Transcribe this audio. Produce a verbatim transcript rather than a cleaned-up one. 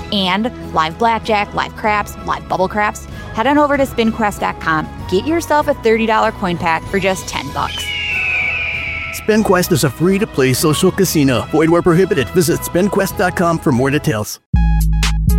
and live blackjack, live craps, live bubble craps. Head on over to spin quest dot com. Get yourself a thirty dollars coin pack for just ten bucks. SpinQuest is a free-to-play social casino. Void where prohibited. Visit spin quest dot com for more details.